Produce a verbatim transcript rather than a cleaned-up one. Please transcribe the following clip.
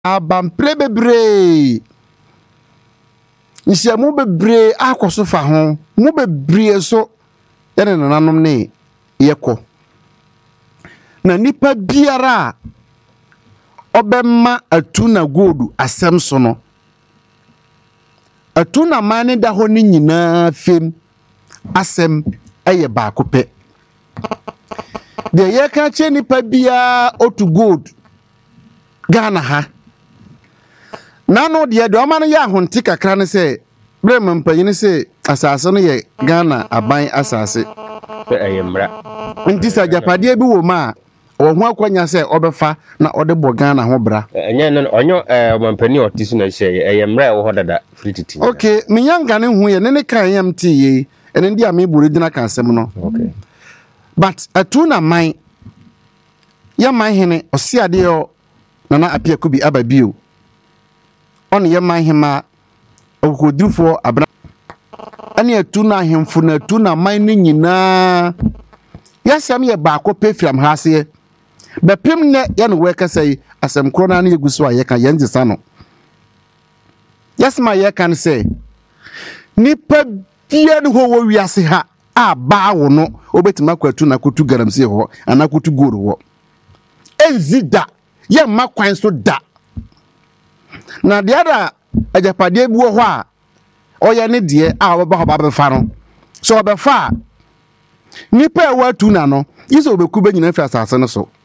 abampre bebre nsia mu bebre akoso fa ho mu bebre so ene nananom ne yekọ na nipa biara obemma atuna gold asem so no atuna mane da ho ni nyina fem asem eye ba ko pe de ye ka che nipa bia otu gold Ghana ha nano de de o ya ahonti kakra ne se brem mpanyin se asase no ye Ghana aban asase ayemra ntisa japade bi wo ma o ho akwanya se obefa na ode bo Ghana ho bra enye no onyo omampani otisu na hye ayemra e wo hodada frititi okay minyanga ne hu ye ne ne kan yam ti ye ene ndi a me buru dina kan sem no okay but atuna man ya man hene osiade o nana apia kubi ababio on ya man hema okodrufo abra ane atuna ahemfo na atuna man ne nyina yasam ye baako pefiam hase bepem ne ya no weka sei asem kro na na yeguso a ye kan yenje sano yasma ye kan sei nipa bia ne ho wo wiase ha a ba wo no obetima kwatu na kotu garamse ho ana kotu goro ho enzida ye makwan so da na de ada ajapade bi wo ho a oye ne de a wo ba ho ba befa no so obefa nipa e watu na no yiso obeku be nyina fi asase no so